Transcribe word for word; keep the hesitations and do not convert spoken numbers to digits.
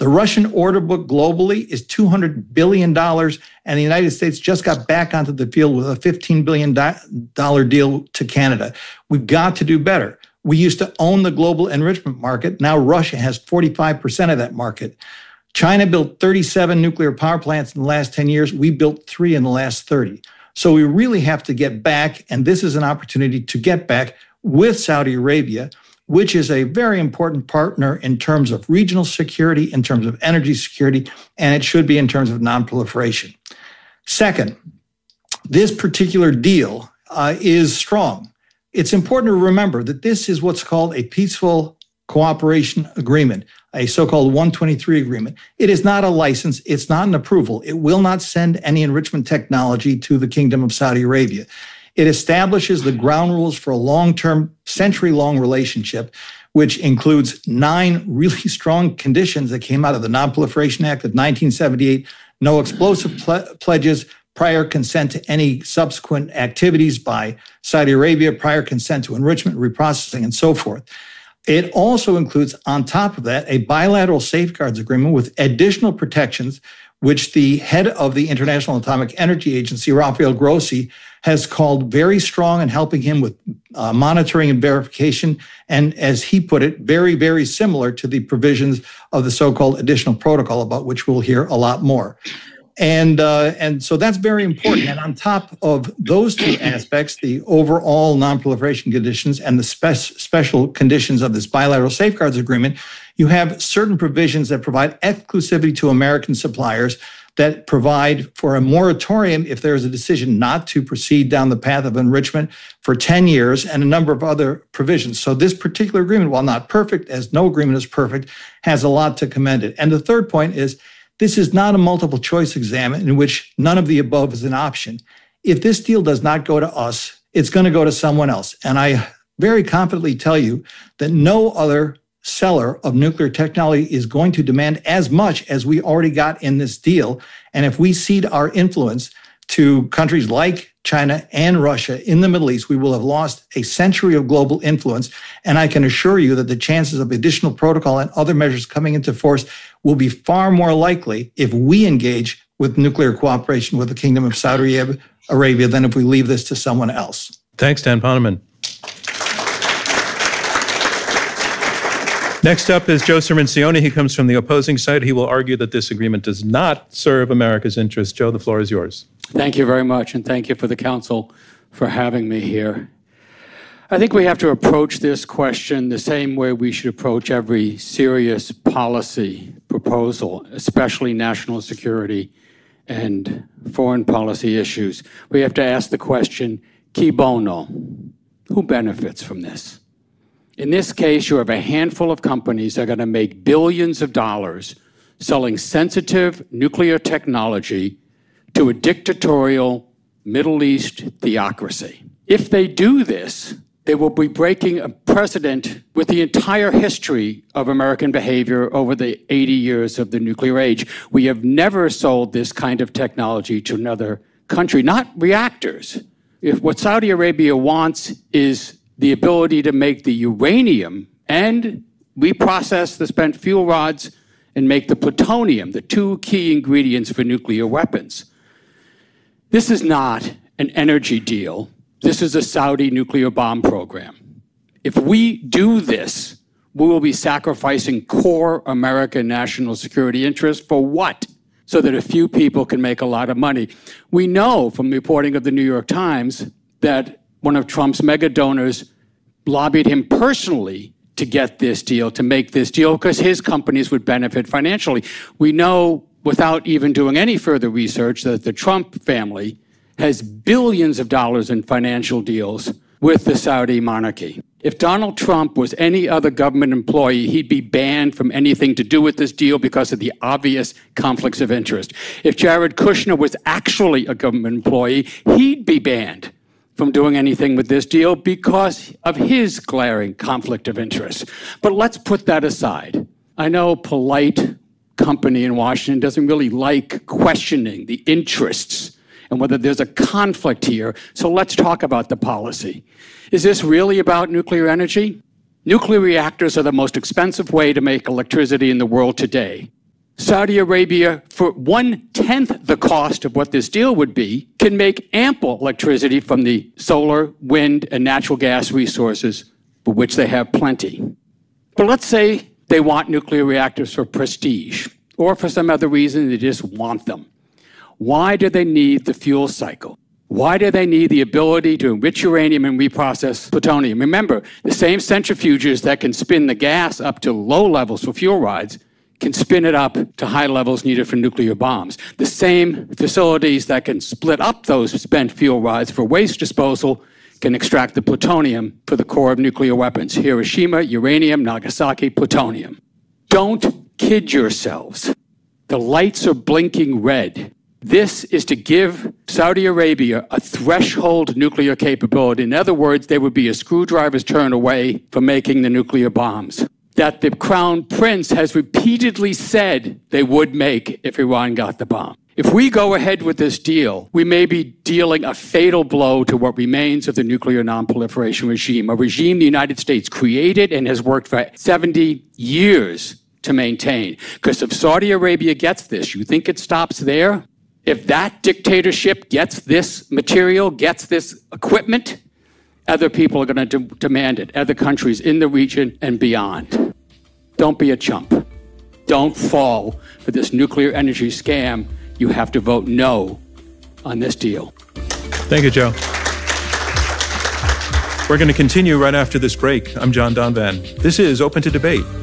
The Russian order book globally is two hundred billion dollars, and the United States just got back onto the field with a fifteen billion dollars deal to Canada. We've got to do better. We used to own the global enrichment market. Now Russia has forty-five percent of that market. China built thirty-seven nuclear power plants in the last ten years. We built three in the last thirty. So we really have to get back, and this is an opportunity to get back with Saudi Arabia, which is a very important partner in terms of regional security, in terms of energy security, and it should be in terms of nonproliferation. Second, this particular deal uh, is strong. It's important to remember that this is what's called a peaceful cooperation agreement, a so-called one twenty-three agreement. It is not a license. It's not an approval. It will not send any enrichment technology to the Kingdom of Saudi Arabia. It establishes the ground rules for a long-term, century-long relationship, which includes nine really strong conditions that came out of the Non-Proliferation Act of nineteen seventy-eight, no explosive ple- pledges, prior consent to any subsequent activities by Saudi Arabia, prior consent to enrichment, reprocessing, and so forth. It also includes, on top of that, a bilateral safeguards agreement with additional protections, which the head of the International Atomic Energy Agency, Rafael Grossi, has called very strong in helping him with uh, monitoring and verification, and as he put it, very, very similar to the provisions of the so-called additional protocol, about which we'll hear a lot more. And uh, and so that's very important. And on top of those two aspects, the overall non-proliferation conditions and the spe- special conditions of this bilateral safeguards agreement, you have certain provisions that provide exclusivity to American suppliers, that provide for a moratorium if there is a decision not to proceed down the path of enrichment for ten years, and a number of other provisions. So this particular agreement, while not perfect, as no agreement is perfect, has a lot to commend it. And the third point is, this is not a multiple choice exam in which none of the above is an option. If this deal does not go to us, it's going to go to someone else. And I very confidently tell you that no other seller of nuclear technology is going to demand as much as we already got in this deal. And if we cede our influence to countries like China and Russia in the Middle East, we will have lost a century of global influence. And I can assure you that the chances of additional protocol and other measures coming into force will be far more likely if we engage with nuclear cooperation with the Kingdom of Saudi Arabia than if we leave this to someone else. Thanks, Dan Poneman. Next up is Joe Cirincione. He comes from the opposing side. He will argue that this agreement does not serve America's interests. Joe, the floor is yours. Thank you very much, and thank you for the council for having me here. I think we have to approach this question the same way we should approach every serious policy proposal, especially national security and foreign policy issues. We have to ask the question, qui bono? Who benefits from this? In this case, you have a handful of companies that are going to make billions of dollars selling sensitive nuclear technology to a dictatorial Middle East theocracy. If they do this, they will be breaking a precedent with the entire history of American behavior over the eighty years of the nuclear age. We have never sold this kind of technology to another country, not reactors. If what Saudi Arabia wants is the ability to make the uranium and reprocess the spent fuel rods and make the plutonium, the two key ingredients for nuclear weapons. This is not an energy deal. This is a Saudi nuclear bomb program. If we do this, we will be sacrificing core American national security interests for what? So that a few people can make a lot of money. We know from the reporting of the New York Times that one of Trump's mega donors lobbied him personally to get this deal, to make this deal, because his companies would benefit financially. We know, without even doing any further research, that the Trump family has billions of dollars in financial deals with the Saudi monarchy. If Donald Trump was any other government employee, he'd be banned from anything to do with this deal because of the obvious conflicts of interest. If Jared Kushner was actually a government employee, he'd be banned from doing anything with this deal because of his glaring conflict of interest. But let's put that aside. I know polite company in Washington doesn't really like questioning the interests and whether there's a conflict here, so let's talk about the policy. Is this really about nuclear energy? Nuclear reactors are the most expensive way to make electricity in the world today. Saudi Arabia, for one-tenth the cost of what this deal would be, can make ample electricity from the solar, wind, and natural gas resources, for which they have plenty. But let's say they want nuclear reactors for prestige, or for some other reason they just want them. Why do they need the fuel cycle? Why do they need the ability to enrich uranium and reprocess plutonium? Remember, the same centrifuges that can spin the gas up to low levels for fuel rods can spin it up to high levels needed for nuclear bombs. The same facilities that can split up those spent fuel rods for waste disposal can extract the plutonium for the core of nuclear weapons. Hiroshima, uranium, Nagasaki, plutonium. Don't kid yourselves. The lights are blinking red. This is to give Saudi Arabia a threshold nuclear capability. In other words, they would be a screwdriver's turn away from making the nuclear bombs that the Crown Prince has repeatedly said they would make if Iran got the bomb. If we go ahead with this deal, we may be dealing a fatal blow to what remains of the nuclear nonproliferation regime, a regime the United States created and has worked for seventy years to maintain. Because if Saudi Arabia gets this, you think it stops there? If that dictatorship gets this material, gets this equipment, other people are going to de- demand it, other countries in the region and beyond. Don't be a chump. Don't fall for this nuclear energy scam. You have to vote no on this deal. Thank you, Joe. We're going to continue right after this break. I'm John Donvan. This is Open to Debate.